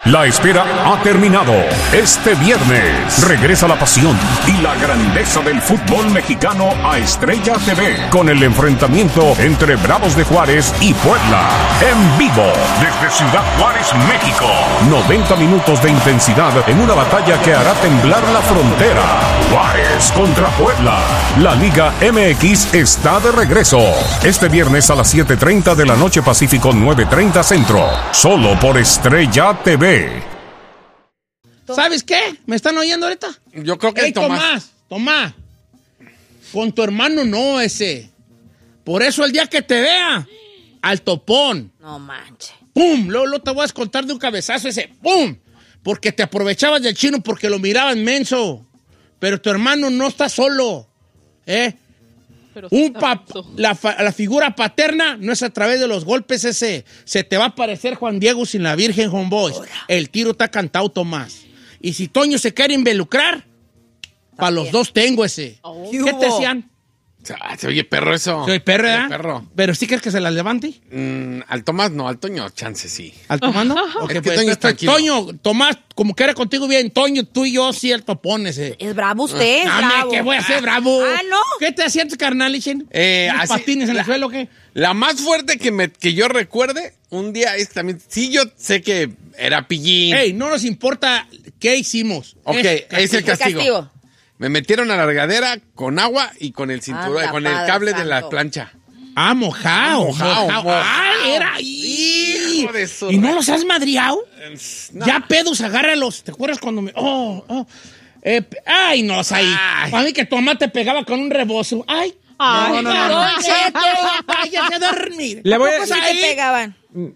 La espera ha terminado. Este viernes regresa la pasión y la grandeza del fútbol mexicano a Estrella TV con el enfrentamiento entre Bravos de Juárez y Puebla. En vivo desde Ciudad Juárez, México. 90 minutos de intensidad en una batalla que hará temblar la frontera. Juárez contra Puebla. La Liga MX está de regreso. Este viernes a las 7:30 de la noche Pacífico, 9:30 Centro. Solo por Estrella TV. ¿Sabes qué? ¿Me están oyendo ahorita? Yo creo que Tomás. Con tu hermano no, ese. Por eso el día que te vea, al topón. No manches. ¡Pum! Luego te voy a contar de un cabezazo ese. ¡Pum! Porque te aprovechabas del chino porque lo mirabas menso. Pero tu hermano no está solo. Pero La figura paterna no es a través de los golpes ese. Se te va a parecer Juan Diego sin la Virgen, homeboys. El tiro está cantado, Tomás. Y si Toño se quiere involucrar, para los dos tengo ese. Oh. ¿Qué te decían? Se oye perro eso. Soy perro, ¿verdad? Perro. ¿Pero sí crees que se la levante? Al Tomás no, al Toño chance sí. ¿Al Tomás no? Ok, Es que pues, Toño es tranquilo. Toño, Tomás, como que era contigo bien. Toño, tú y yo, sí, el topón ese. Es bravo usted, es Dame, bravo. ¿qué voy a hacer, bravo? Ah, ¿no? ¿Qué te hacías, carnal, Ichen? Así- ¿Patines en el suelo o qué? La más fuerte que yo recuerde, un día es también, sí yo sé que era pillín. Ey, no nos importa qué hicimos. Ok, es el castigo. Castigo. Me metieron a la regadera con agua y con el cinturón, Anda, con el Padre cable de la Santo. plancha. Ah, mojado. Mojado. Ah, era ahí. Hijo de su ¿Y no re- los has madreado? No. Ya pedos, agárralos. ¿Te acuerdas cuando me...? Ay, no, ahí. Ay. A mí que tu mamá te pegaba con un rebozo. Ay. Ay, no. Váyase a dormir. Le voy a ¿Cómo sí Ahí. te pegaban? 1,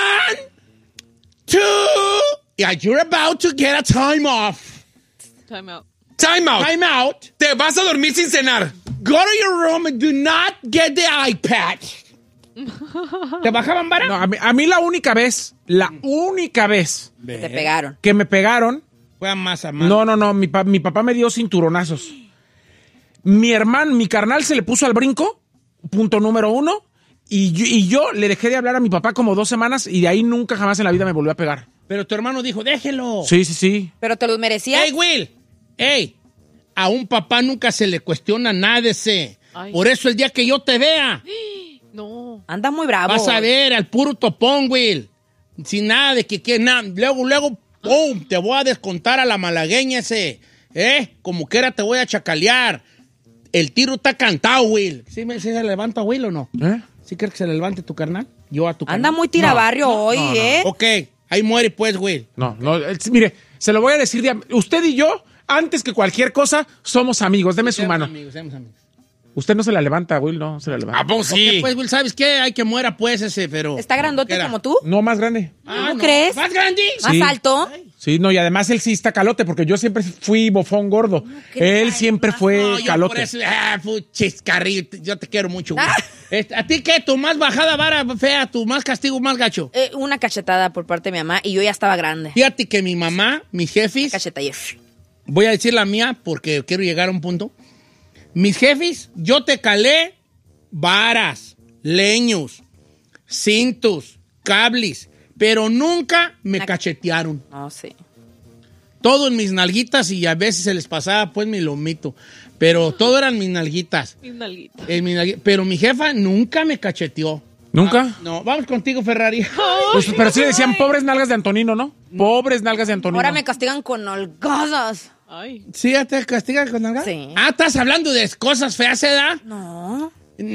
2. Yeah, you're about to get a time off. Time out. Time out. Time out. Te vas a dormir sin cenar. Go to your room and do not get the iPad. ¿Te bajaban vara? No, a mí la única vez Que te pegaron. que me pegaron, Fue a más a mano. no, mi papá me dio cinturonazos. Mi carnal se le puso al brinco, punto número 1, y yo le dejé de hablar a mi papá como 2 semanas y de ahí nunca jamás en la vida me volvió a pegar. Pero tu hermano dijo, déjelo. Sí. ¿Pero te lo merecías? Hey, Will. Hey. A un papá nunca se le cuestiona nada de ese. Ay. Por eso el día que yo te vea, No. Anda muy bravo. vas a ver al puro topón, Will. Sin nada de que nada. Luego, ¡pum! Te voy a descontar a la malagueña ese. Como quiera te voy a chacalear. El tiro está cantado, Will. ¿Sí se levanta, Will, o no? ¿Sí crees que se le levante tu carnal? Yo a tu carnal. Anda muy tirabarrio hoy, ¿eh? Ok, ahí muere pues, Will. No, mire, se lo voy a decir, usted y yo, antes que cualquier cosa, somos amigos, deme su mano. Seamos amigos. Usted no se la levanta, Will, no se la levanta. ¿A poco sí? Ok, pues, Will, ¿sabes qué? Hay que muera pues ese, pero... ¿Está grandote ¿Qué era? como tú? No, más grande. ¿Tú crees? ¿Más grande? ¿Más Sí. alto? Sí, no, y además él sí está calote, porque yo siempre fui bofón gordo. Él siempre fue No, yo calote. por eso, chiscarrillo, yo te quiero mucho, güey. ¿A ti qué? ¿Tu más bajada vara fea? ¿Tu más castigo más gacho? Una cachetada por parte de mi mamá y yo ya estaba grande. Fíjate que mi mamá, mis jefes, Cacheta y... voy a decir la mía porque quiero llegar a un punto. Mis jefes, yo te calé varas, leños, cintos, cables, pero nunca me cachetearon. No, sí. Todo en mis nalguitas y a veces se les pasaba pues mi lomito. Pero todo eran mis nalguitas. Mis nalguitas. Pero mi jefa nunca me cacheteó. ¿Nunca? No, vamos contigo, Ferrari. Pues, pero sí le decían pobres nalgas de Antonino, ¿no? Pobres nalgas de Antonino. Ahora me castigan con holgazas. Ay. ¿Sí ya te castigan con nalgas? Sí. Ah, ¿estás hablando de cosas feas, edad? No.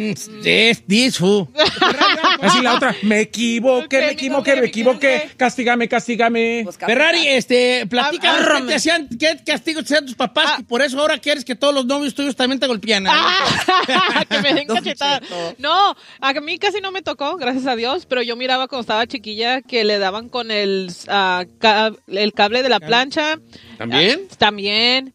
This who. Así la otra, me equivoqué. Castígame. Pues, Ferrari, platícanos Ah, qué te hacían, qué castigo te hacían tus papás, y por eso ahora quieres que todos los novios tuyos también te golpean. Que me den Don cachetada. Cheto. No, a mí casi no me tocó, gracias a Dios, pero yo miraba cuando estaba chiquilla que le daban con el cable de la plancha. ¿También? También.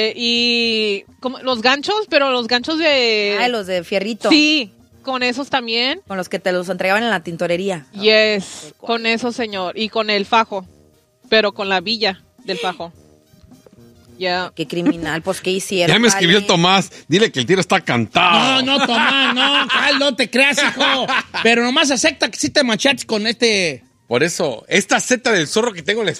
Y como los ganchos, pero los ganchos de... Ay, los de fierrito. Sí, con esos también. Con los que te los entregaban en la tintorería. Yes, con eso, señor. Y con el fajo, pero con la villa del fajo. Ya. Qué criminal, pues, ¿qué hicieron? Ya me escribió el vale? Tomás. Dile que el tiro está cantado. No, Tomás, no te creas, hijo. Pero nomás acepta que sí te machates con este... Por eso, esta seta del zorro que tengo en la